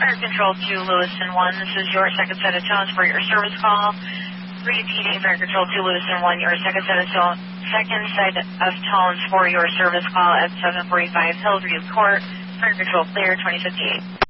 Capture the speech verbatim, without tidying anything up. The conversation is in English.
Fire Control to Lewiston one, this is your second set of tones for your service call. Repeating Fire Control to Lewiston one, your second set of tones, second set of tones for your service call at seven forty-five Hillview Court. Fire Control clear, twenty fifty-eight.